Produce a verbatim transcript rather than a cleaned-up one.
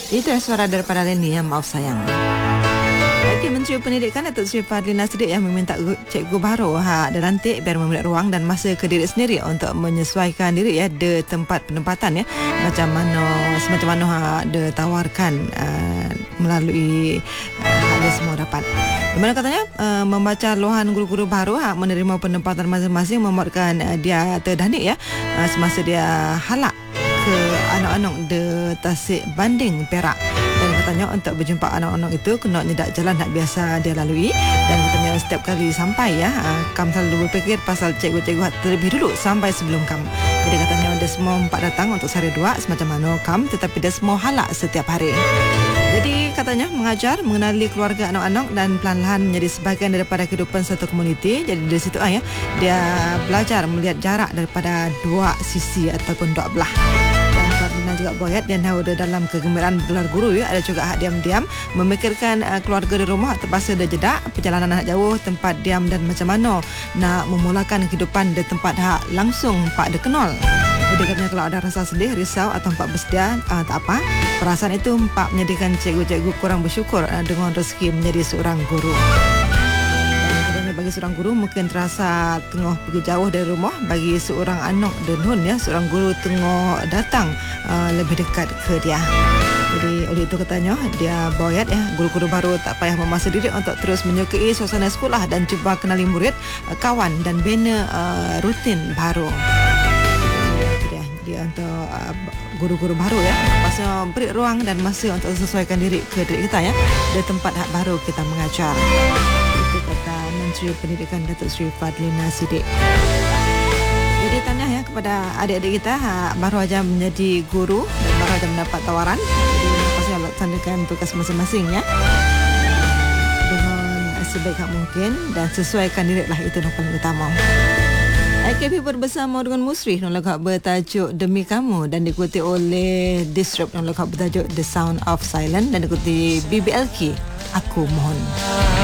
Itu suara daripada Leni yang maaf sayang. Okey, Menteri Pendidikan Datuk Seri Fadlina Siddiq yang meminta cikgu baru ha dilantik biar memberi ruang dan masa ke diri sendiri untuk menyesuaikan diri ya di tempat penempatan ya. Macam mana semacam mana ha ditawarkan uh, melalui uh, ada semua dapat. Di mana katanya uh, membaca luahan guru-guru baru ha menerima penempatan masing-masing membuatkan uh, dia terdanik ya uh, semasa dia halak ke anak-anak di Tasik Banding Perak. Dan katanya untuk berjumpa anak-anak itu kena nyedak jalan nak biasa dia lalui. Dan katanya setiap kali sampai ya Kam selalu berfikir pasal cikgu-cikgu terlebih dulu sampai sebelum Kam. Jadi katanya dia semua empat datang untuk sehari dua semacam mana Kam, tetapi dia semua halak setiap hari. Jadi katanya mengajar, mengenali keluarga anak-anak dan perlahan-lahan menjadi sebahagian daripada kehidupan satu komuniti. Jadi dari situ ah ya dia belajar melihat jarak daripada dua sisi ataupun dua belah. Dan juga boyat dan ada dalam kegembiraan gelar guru ya, ada juga hak diam-diam memikirkan uh, keluarga di rumah terpaksa dia jeda perjalanan hak jauh tempat diam dan macam mana nak memulakan kehidupan di tempat hak langsung pak dia kenal. Jadi katanya kalau ada rasa sedih, risau atau empat bersedia uh, tak apa, perasaan itu empat menyedihkan cikgu-cikgu kurang bersyukur uh, dengan rezeki menjadi seorang guru. Bagi seorang guru mungkin terasa tengah pergi jauh dari rumah, bagi seorang anak denun ya seorang guru tengah datang uh, lebih dekat ke dia. Jadi oleh itu katanya dia boyat ya guru-guru baru tak payah memaksa diri untuk terus menyukai suasana sekolah dan cuba kenali murid, uh, kawan dan bina uh, rutin baru. Jadi dia untuk uh, guru-guru baru ya pasal beri ruang dan masa untuk sesuaikan diri ke diri kita ya di tempat hak baru kita mengajar. Itu kata Menteri Pendidikan Datuk Seri Fadlina Siddiq. Jadi tanya ya kepada adik-adik kita ha, baru aja menjadi guru dan baru aja mendapat tawaran. Jadi pasti laksanakan tugas masing-masing ya dengan sebaik mungkin dan sesuaikan diri lah, itu yang paling utama. I K P bersama dengan Musri yang lagu bertajuk Demi Kamu dan diikuti oleh Disrupt yang lagu bertajuk The Sound of Silence dan diikuti B B L K Aku Mohon.